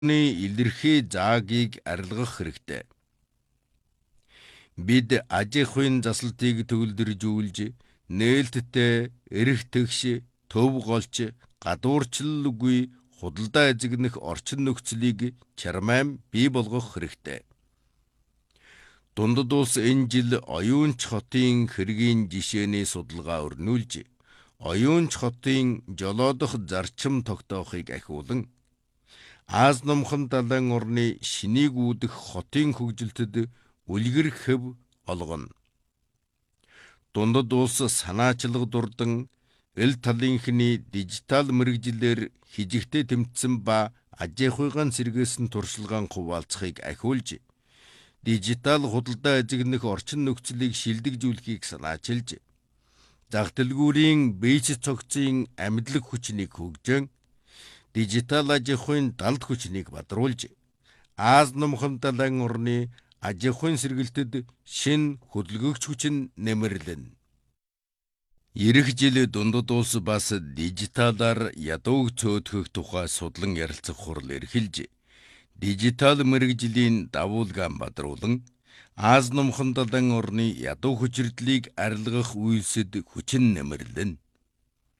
илэрхий заагийг арилгах хэрэгтэй. Бид аж ахуйн заслалтыг төгөлдржүүлж, нээлттэй, эрх тэгш, төв голч, гадуурчлалгүй, худалдаа эзэгнэх орчин нөхцөлийг чармайм бий болгох хэрэгтэй. Дундад улс энэ жил оюунч хотын хэргийн жишээний судалгаа өрнүүлж, оюунч хотын жолоодох зарчим тогтоохыг ахиулан, Аз номхон далайн орны шинийг үүдэх хотын хөгжилтөд үлгэр хэв олгоно. Дундад улс санаачлаг дурдан, эл талынхны дижитал мэрэгжилээр хижигтэй тэмцсэн ба аж ахуйгаан сэргээсэн туршлагаан хуваалцахыг ахиулж, дижитал худалдаа эзэгнэх орчин нөхцөлийг шилдэгжүүлэхийг санаачилж, зах дэлгүүрийн бийц цогцын амьдлаг хүчнийг хөгжөн, дижитал аж ахуйн далд хүчнийг бадруулж, Аз номхон далайн орны аж ахуйн сэргэлтэд шин хөдөлгөгч хүч нь нэмэрлэнэ. Ирэх жил дундад улс бас дижиталаар ядууг цөөхөх тухай судлан ярилцах хурал эрхэлж, дижитал мэрэгжлийн давуулгаан бадруулан, Аз номхон далайн орны ядуу хүчирдлийг арилгах үйлсэд хүчин нэмэрлэнэ.